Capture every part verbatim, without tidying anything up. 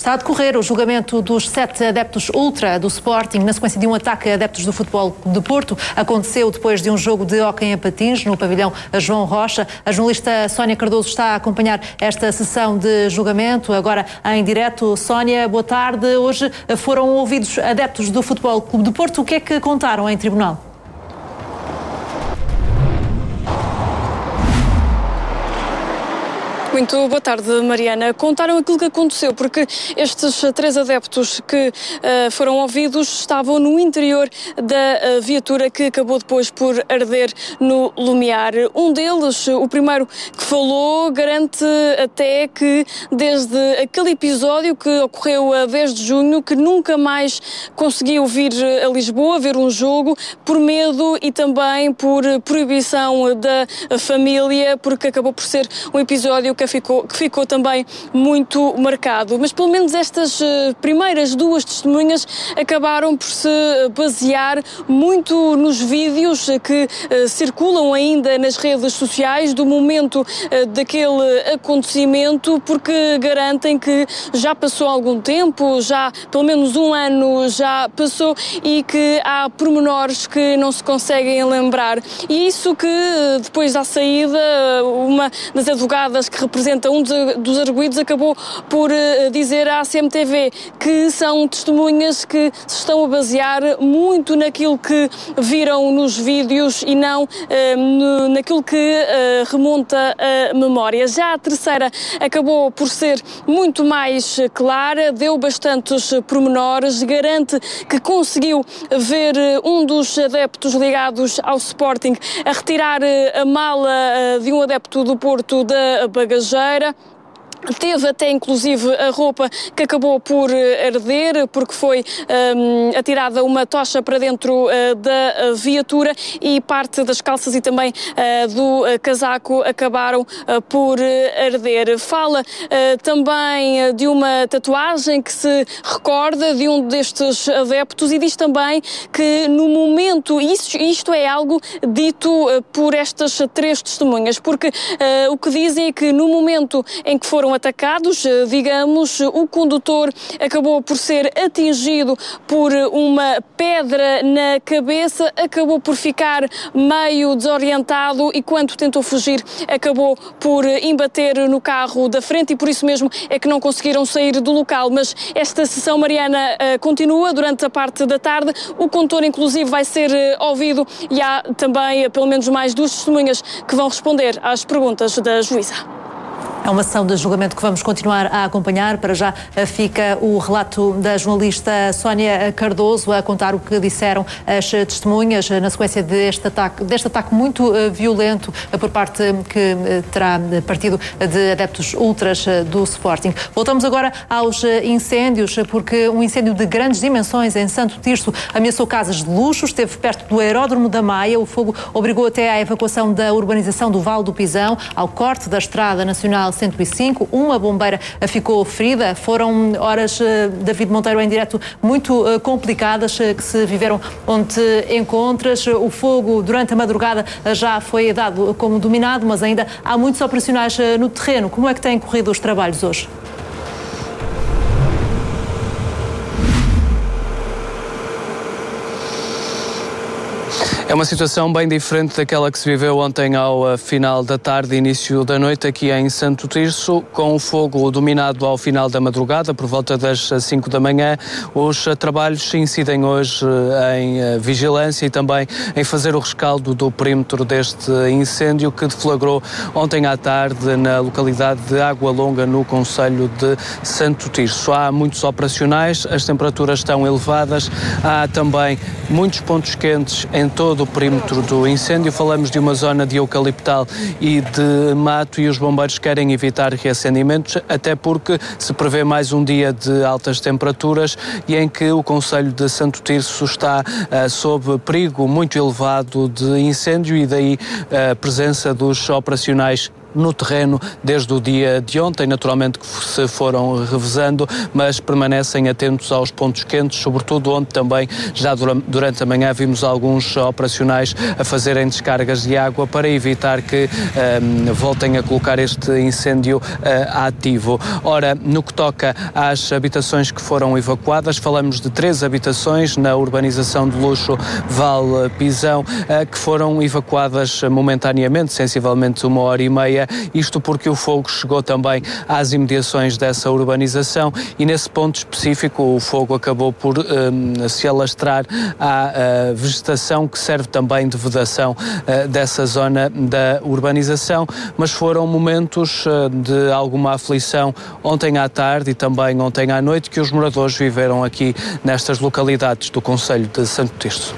Está a decorrer o julgamento dos sete adeptos ultra do Sporting na sequência de um ataque a adeptos do Futebol de Porto. Aconteceu depois de um jogo de hóquei em patins no pavilhão João Rocha. A jornalista Sónia Cardoso está a acompanhar esta sessão de julgamento, agora em direto. Sónia, boa tarde. Hoje foram ouvidos adeptos do Futebol Clube de Porto. O que é que contaram em tribunal? Muito boa tarde, Mariana. Contaram aquilo que aconteceu, porque estes três adeptos que uh, foram ouvidos estavam no interior da uh, viatura que acabou depois por arder no Lumiar. Um deles, o primeiro que falou, garante até que desde aquele episódio que ocorreu a dez de junho, que nunca mais conseguiu vir a Lisboa ver um jogo, por medo e também por proibição da família, porque acabou por ser um episódio que Ficou, que ficou também muito marcado. Mas pelo menos estas uh, primeiras duas testemunhas acabaram por se basear muito nos vídeos que uh, circulam ainda nas redes sociais do momento uh, daquele acontecimento, porque garantem que já passou algum tempo, já pelo menos um ano já passou e que há pormenores que não se conseguem lembrar. E isso que depois da saída, uma das advogadas que representa um dos arguidos acabou por uh, dizer à C M T V que são testemunhas que se estão a basear muito naquilo que viram nos vídeos e não uh, no, naquilo que uh, remonta a memória. Já a terceira acabou por ser muito mais clara, deu bastantes pormenores, garante que conseguiu ver um dos adeptos ligados ao Sporting a retirar a mala de um adepto do Porto da bagageira. Teve até inclusive a roupa que acabou por arder, porque foi um, atirada uma tocha para dentro uh, da viatura e parte das calças e também uh, do uh, casaco acabaram uh, por arder. Fala uh, também de uma tatuagem que se recorda de um destes adeptos e diz também que no momento, isto, isto é algo dito uh, por estas três testemunhas, porque uh, o que dizem é que no momento em que foram atacados, digamos, o condutor acabou por ser atingido por uma pedra na cabeça, acabou por ficar meio desorientado e quando tentou fugir acabou por embater no carro da frente e por isso mesmo é que não conseguiram sair do local. Mas esta sessão, Mariana, continua durante a parte da tarde. O condutor inclusive vai ser ouvido e há também pelo menos mais duas testemunhas que vão responder às perguntas da juíza. É uma sessão de julgamento que vamos continuar a acompanhar. Para já fica o relato da jornalista Sónia Cardoso a contar o que disseram as testemunhas na sequência deste ataque, deste ataque muito uh, violento uh, por parte que uh, terá partido de adeptos ultras uh, do Sporting. Voltamos agora aos uh, incêndios, porque um incêndio de grandes dimensões em Santo Tirso ameaçou casas de luxo, esteve perto do aeródromo da Maia. O fogo obrigou até à evacuação da urbanização do Vale do Pisão, ao corte da Estrada Nacional cento e cinco, uma bombeira ficou ferida. Foram horas, David Monteiro, em direto, muito complicadas que se viveram onde te encontras. O fogo durante a madrugada já foi dado como dominado, mas ainda há muitos operacionais no terreno. Como é que têm corrido os trabalhos hoje? É uma situação bem diferente daquela que se viveu ontem ao final da tarde e início da noite aqui em Santo Tirso, com o fogo dominado ao final da madrugada, por volta das cinco da manhã. Os trabalhos incidem hoje em vigilância e também em fazer o rescaldo do perímetro deste incêndio que deflagrou ontem à tarde na localidade de Água Longa, no concelho de Santo Tirso. Há muitos operacionais, as temperaturas estão elevadas, há também muitos pontos quentes em todo o perímetro do incêndio. Falamos de uma zona de eucaliptal e de mato e os bombeiros querem evitar reacendimentos, até porque se prevê mais um dia de altas temperaturas e em que o concelho de Santo Tirso está uh, sob perigo muito elevado de incêndio e daí a presença dos operacionais no terreno desde o dia de ontem, naturalmente que se foram revezando, mas permanecem atentos aos pontos quentes, sobretudo onde também já durante a manhã vimos alguns operacionais a fazerem descargas de água para evitar que um, voltem a colocar este incêndio uh, ativo. Ora, no que toca às habitações que foram evacuadas, falamos de três habitações na urbanização de luxo Val Pisão, uh, que foram evacuadas momentaneamente, sensivelmente uma hora e meia, isto porque o fogo chegou também às imediações dessa urbanização e nesse ponto específico o fogo acabou por um, se alastrar à uh, vegetação que serve também de vedação uh, dessa zona da urbanização, mas foram momentos uh, de alguma aflição ontem à tarde e também ontem à noite que os moradores viveram aqui nestas localidades do concelho de Santo Tirso.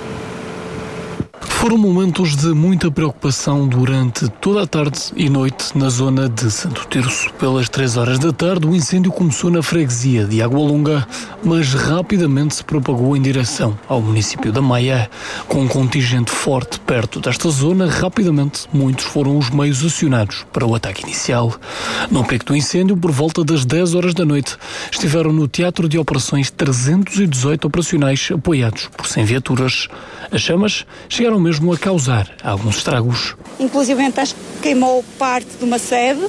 Foram momentos de muita preocupação durante toda a tarde e noite na zona de Santo Tirso. Pelas três horas da tarde, o incêndio começou na freguesia de Água Longa, mas rapidamente se propagou em direção ao município da Maia. Com um contingente forte perto desta zona, rapidamente muitos foram os meios acionados para o ataque inicial. No pico do incêndio, por volta das dez horas da noite, estiveram no Teatro de Operações trezentos e dezoito operacionais apoiados por cem viaturas. As chamas chegaram mesmo a causar alguns estragos. Inclusive acho que queimou parte de uma sede,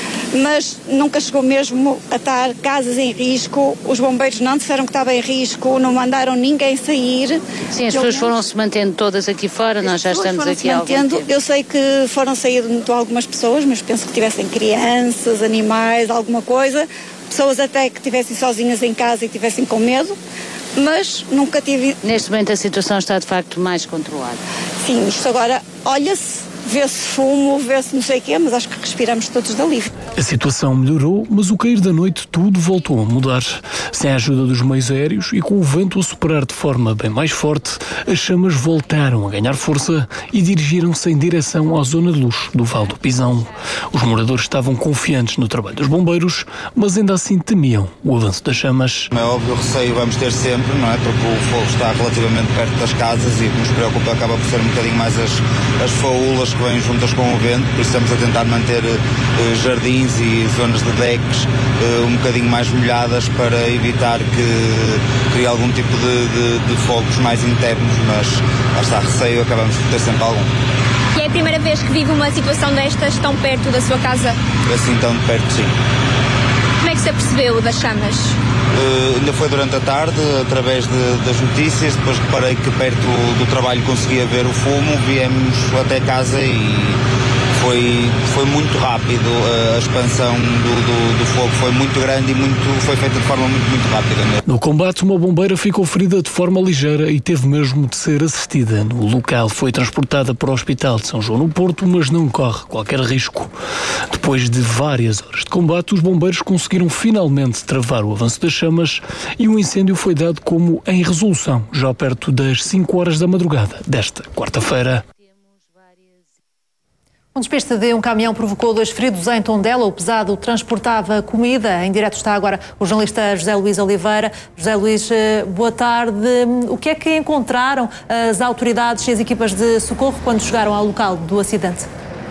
mas nunca chegou mesmo a estar casas em risco. Os bombeiros não disseram que estava em risco, não mandaram ninguém sair. Sim, as pessoas foram-se mantendo todas aqui fora, nós já estamos aqui há algum tempo. Eu sei que foram saindo algumas pessoas, mas penso que tivessem crianças, animais, alguma coisa. Pessoas até que estivessem sozinhas em casa e estivessem com medo. Mas nunca tive... Neste momento a situação está de facto mais controlada. Sim, isto agora olha-se, vê-se fumo, vê-se não sei o quê, mas acho que respiramos todos de alívio. A situação melhorou, mas o cair da noite tudo voltou a mudar. Sem a ajuda dos meios aéreos e com o vento a superar de forma bem mais forte, as chamas voltaram a ganhar força e dirigiram-se em direção à zona de luxo do Val do Pisão. Os moradores estavam confiantes no trabalho dos bombeiros, mas ainda assim temiam o avanço das chamas. É óbvio, o receio vamos ter sempre, não é? Porque o fogo está relativamente perto das casas e o que nos preocupa acaba por ser um bocadinho mais as, as faúlas que vêm juntas com o vento, por isso estamos a tentar manter uh, jardins e zonas de decks uh, um bocadinho mais molhadas para evitar que crie algum tipo de, de, de fogos mais internos, mas lá está, receio acabamos por ter sempre algum. E é a primeira vez que vive uma situação destas tão perto da sua casa? Assim tão de perto, sim. Como é que se apercebeu das chamas? Uh, ainda foi durante a tarde, através de, das notícias, depois reparei que perto do trabalho conseguia ver o fumo, viemos até casa e foi, foi muito rápido, uh, a expansão do, do, do fogo foi muito grande e muito, foi feita de forma muito, muito rápida mesmo. No combate, uma bombeira ficou ferida de forma ligeira e teve mesmo de ser assistida. No local foi transportada para o Hospital de São João no Porto, mas não corre qualquer risco. Depois de várias horas de combate, os bombeiros conseguiram finalmente travar o avanço das chamas e o incêndio foi dado como em resolução, já perto das cinco horas da madrugada desta quarta-feira. Um despiste de um caminhão provocou dois feridos em Tondela. O pesado transportava comida. Em direto está agora o jornalista José Luís Oliveira. José Luís, boa tarde. O que é que encontraram as autoridades e as equipas de socorro quando chegaram ao local do acidente?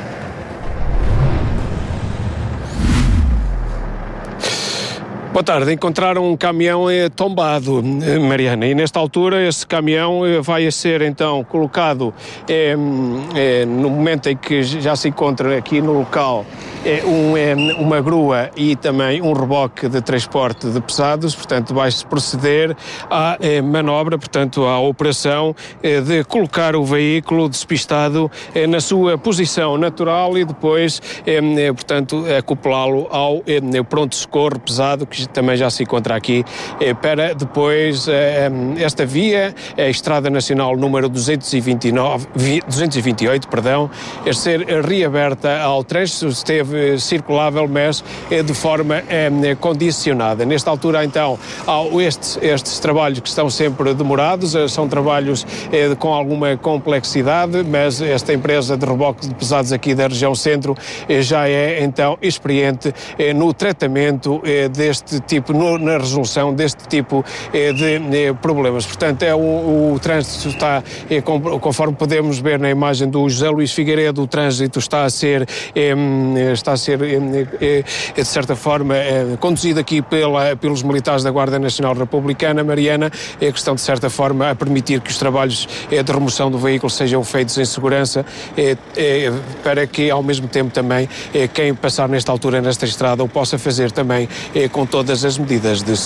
Boa tarde. Encontraram um caminhão eh, tombado, eh, Mariana, e nesta altura esse caminhão eh, vai ser então colocado eh, eh, no momento em que já se encontra aqui no local eh, um, eh, uma grua e também um reboque de transporte de pesados, portanto vai-se proceder à eh, manobra, portanto à operação eh, de colocar o veículo despistado eh, na sua posição natural e depois, eh, eh, portanto, acoplá-lo ao eh, pronto-socorro pesado que também já se encontra aqui, eh, para depois eh, esta via, a Estrada Nacional número duzentos e vinte e nove, duzentos e vinte e oito, perdão, ser reaberta ao trânsito. Esteve circulável, mas de forma condicionada. Nesta altura, então, há estes, estes trabalhos que estão sempre demorados, são trabalhos com alguma complexidade, mas esta empresa de reboque de pesados aqui da região centro já é, então, experiente no tratamento deste tipo, no, na resolução deste tipo de problemas. Portanto, é o, o trânsito está, conforme podemos ver na imagem do José Luís Figueiredo, o trânsito está a ser, está a ser de certa forma, conduzido aqui pela, pelos militares da Guarda Nacional Republicana, Mariana, é questão, de certa forma, a permitir que os trabalhos de remoção do veículo sejam feitos em segurança, para que, ao mesmo tempo, também, quem passar nesta altura, nesta estrada, o possa fazer também com todas as medidas de